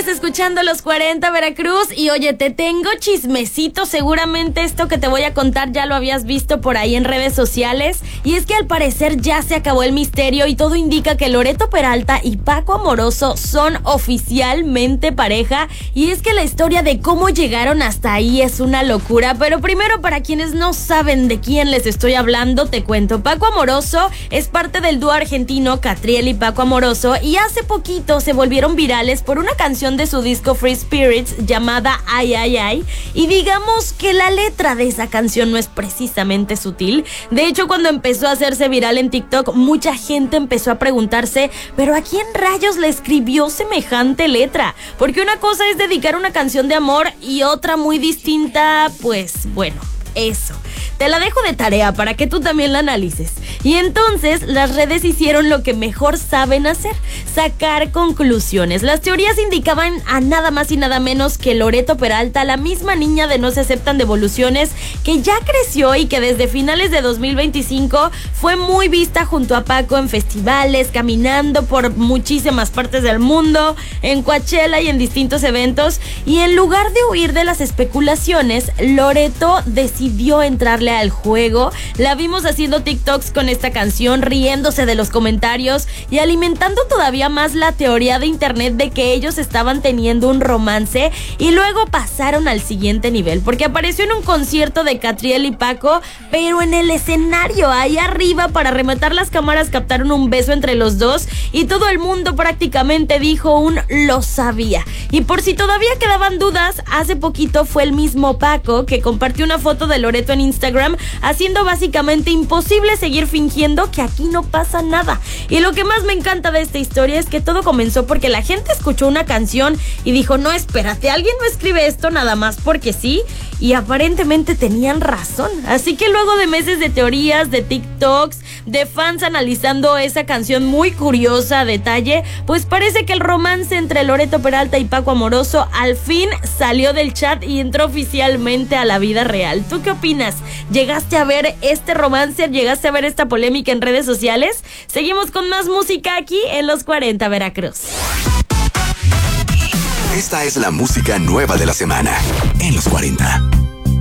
Sigues escuchando Los 40 Veracruz y oye, te tengo chismecito, seguramente esto que te voy a contar ya lo habías visto por ahí en redes sociales, y es que al parecer ya se acabó el misterio y todo indica que Loreto Peralta y Paco Amoroso son oficialmente pareja, y es que la historia de cómo llegaron hasta ahí es una locura, pero primero, para quienes no saben de quién les estoy hablando, te cuento. Paco Amoroso es parte del dúo argentino Catriel y Paco Amoroso, y hace poquito se volvieron virales por una canción de su disco Free Spirits llamada Ay Ay Ay, y digamos que la letra de esa canción no es precisamente sutil. De hecho, cuando empezó a hacerse viral en TikTok, mucha gente empezó a preguntarse, ¿pero a quién rayos le escribió semejante letra? Porque una cosa es dedicar una canción de amor y otra muy distinta, pues bueno, eso. Te la dejo de tarea para que tú también la analices. Y entonces las redes hicieron lo que mejor saben hacer: sacar conclusiones. Las teorías indicaban a nada más y nada menos que Loreto Peralta, la misma niña de No Se Aceptan Devoluciones, que ya creció y que desde finales de 2025 fue muy vista junto a Paco en festivales, caminando por muchísimas partes del mundo, en Coachella y en distintos eventos. Y en lugar de huir de las especulaciones, Loreto decidió entrarle al juego. La vimos haciendo TikToks con esta canción, riéndose de los comentarios y alimentando todavía más la teoría de internet de que ellos estaban teniendo un romance, y luego pasaron al siguiente nivel, porque apareció en un concierto de Catriel y Paco, pero en el escenario, ahí arriba, para rematar las cámaras, captaron un beso entre los dos y todo el mundo prácticamente dijo un "lo sabía". Y por si todavía quedaban dudas, hace poquito fue el mismo Paco que compartió una foto de Loreto en Instagram, haciendo básicamente imposible seguir fingiendo que aquí no pasa nada. Y lo que más me encanta de esta historia es que todo comenzó porque la gente escuchó una canción y dijo, no, espérate, alguien no escribe esto nada más porque sí, y aparentemente tenían razón. Así que luego de meses de teorías, de TikToks, de fans analizando esa canción muy curiosa a detalle, pues parece que el romance entre Loreto Peralta y Paco Amoroso al fin salió del chat y entró oficialmente a la vida real. ¿Tú qué opinas? ¿Llegaste a ver este romance? ¿Llegaste a ver esta polémica en redes sociales? Seguimos con más música aquí en Los 40 Veracruz. Esta es la música nueva de la semana en Los 40.